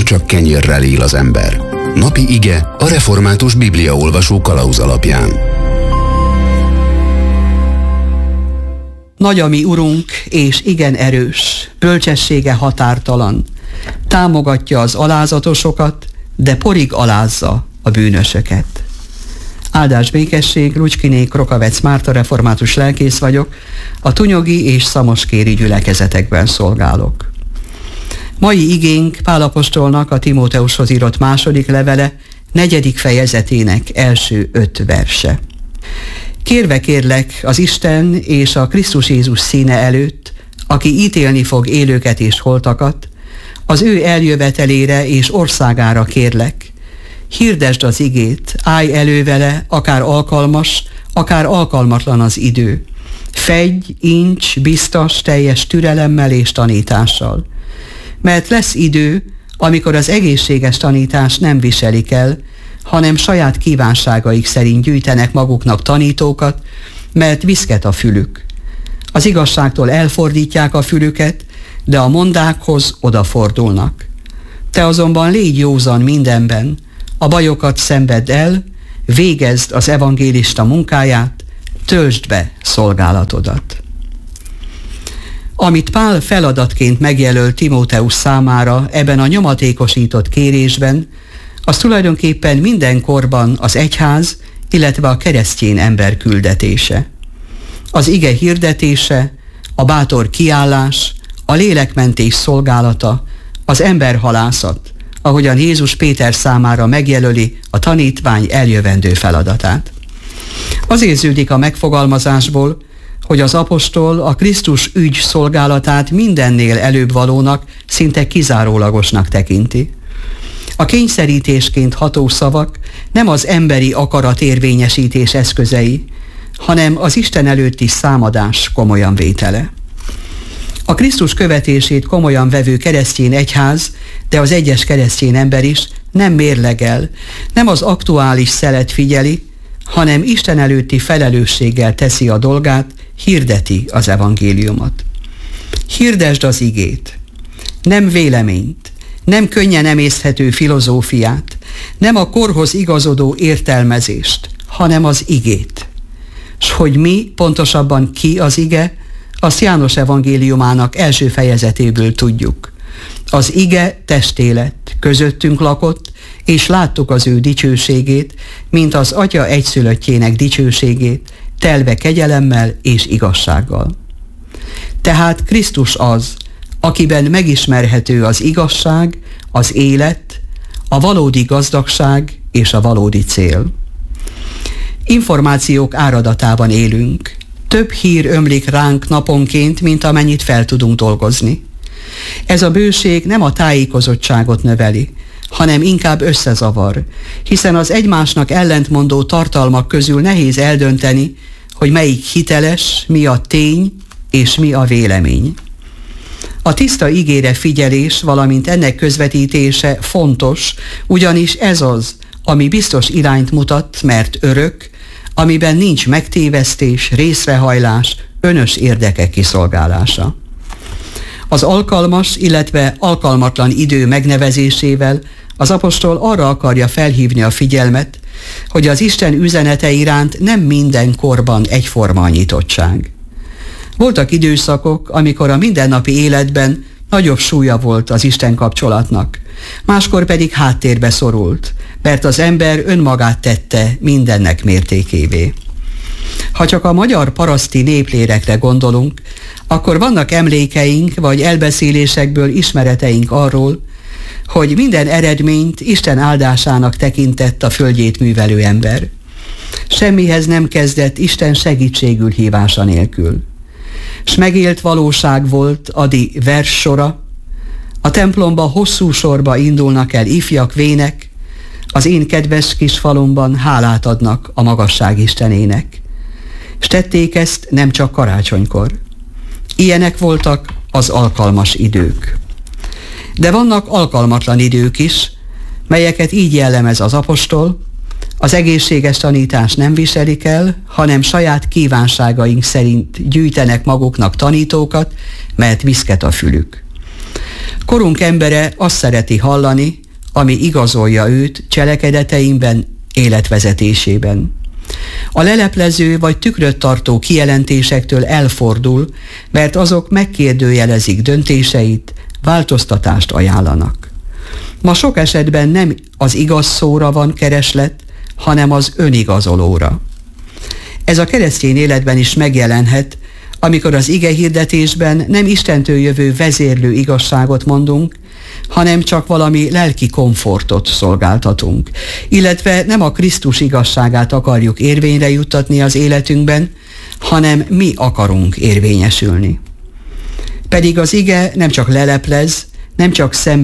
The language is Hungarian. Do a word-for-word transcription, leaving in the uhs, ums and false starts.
csak kenyérrel él az ember. Napi ige a református bibliaolvasó kalauz alapján. Nagy a mi Urunk, és igen erős, bölcsessége határtalan. Támogatja az alázatosokat, de porig alázza a bűnösöket. Áldás békesség, Lucskiné Krokavec Márta, református lelkész vagyok, a tunyogi és szamoskéri gyülekezetekben szolgálok. Mai igénk Pál apostolnak a Timóteushoz írott második levele, negyedik fejezetének első öt verse. Kérve kérlek az Isten és a Krisztus Jézus színe előtt, aki ítélni fog élőket és holtakat, az ő eljövetelére és országára kérlek. Hirdesd az igét, állj elő vele, akár alkalmas, akár alkalmatlan az idő. Fedj, incs, biztos, teljes türelemmel és tanítással. Mert lesz idő, amikor az egészséges tanítás nem viselik el, hanem saját kívánságaik szerint gyűjtenek maguknak tanítókat, mert viszket a fülük. Az igazságtól elfordítják a fülüket, de a mondákhoz odafordulnak. Te azonban légy józan mindenben, a bajokat szenvedd el, végezd az evangélista munkáját, töltsd be szolgálatodat. Amit Pál feladatként megjelöl Timóteus számára ebben a nyomatékosított kérésben, az tulajdonképpen mindenkorban az egyház, illetve a keresztény ember küldetése. Az ige hirdetése, a bátor kiállás, a lélekmentés szolgálata, az emberhalászat, ahogyan Jézus Péter számára megjelöli a tanítvány eljövendő feladatát. Az érződik a megfogalmazásból, hogy az apostol a Krisztus ügy szolgálatát mindennél előbb valónak, szinte kizárólagosnak tekinti. A kényszerítésként ható szavak nem az emberi akarat érvényesítés eszközei, hanem az Isten előtti számadás komolyan vétele. A Krisztus követését komolyan vevő keresztény egyház, de az egyes keresztény ember is nem mérlegel, nem az aktuális szelet figyeli, hanem Isten előtti felelősséggel teszi a dolgát, hirdeti az evangéliumot. Hirdesd az igét, nem véleményt, nem könnyen emészthető filozófiát, nem a korhoz igazodó értelmezést, hanem az igét. S hogy mi, pontosabban ki az ige, azt János evangéliumának első fejezetéből tudjuk. Az ige testé lett, közöttünk lakott, és láttuk az ő dicsőségét, mint az Atya egyszülöttjének dicsőségét, telve kegyelemmel és igazsággal. Tehát Krisztus az, akiben megismerhető az igazság, az élet, a valódi gazdagság és a valódi cél. Információk áradatában élünk. Több hír ömlik ránk naponként, mint amennyit fel tudunk dolgozni. Ez a bőség nem a tájékozottságot növeli, hanem inkább összezavar, hiszen az egymásnak ellentmondó tartalmak közül nehéz eldönteni, hogy melyik hiteles, mi a tény és mi a vélemény. A tiszta igére figyelés, valamint ennek közvetítése fontos, ugyanis ez az, ami biztos irányt mutat, mert örök, amiben nincs megtévesztés, részrehajlás, önös érdekek kiszolgálása. Az alkalmas, illetve alkalmatlan idő megnevezésével az apostol arra akarja felhívni a figyelmet, hogy az Isten üzenete iránt nem minden korban egyforma a nyitottság. Voltak időszakok, amikor a mindennapi életben nagyobb súlya volt az Isten kapcsolatnak, máskor pedig háttérbe szorult, mert az ember önmagát tette mindennek mértékévé. Ha csak a magyar paraszti néplélekre gondolunk, akkor vannak emlékeink vagy elbeszélésekből ismereteink arról, hogy minden eredményt Isten áldásának tekintett a földjét művelő ember. Semmihez nem kezdett Isten segítségül hívása nélkül. S megélt valóság volt adi vers sora, a templomba hosszú sorba indulnak el ifjak, vének, az én kedves kis falumban hálát adnak a magasság Istenének. S tették ezt nem csak karácsonykor. Ilyenek voltak az alkalmas idők. De vannak alkalmatlan idők is, melyeket így jellemez az apostol, az egészséges tanítás nem viselik el, hanem saját kívánságaink szerint gyűjtenek maguknak tanítókat, mert viszket a fülük. Korunk embere azt szereti hallani, ami igazolja őt cselekedeteinkben, életvezetésében. A leleplező vagy tükröt tartó kijelentésektől elfordul, mert azok megkérdőjelezik döntéseit, változtatást ajánlanak. Ma sok esetben nem az igaz szóra van kereslet, hanem az önigazolóra. Ez a keresztény életben is megjelenhet, amikor az ige hirdetésben nem Istentől jövő vezérlő igazságot mondunk, hanem csak valami lelki komfortot szolgáltatunk, illetve nem a Krisztus igazságát akarjuk érvényre juttatni az életünkben, hanem mi akarunk érvényesülni. Pedig az ige nem csak leleplez, nem csak szembe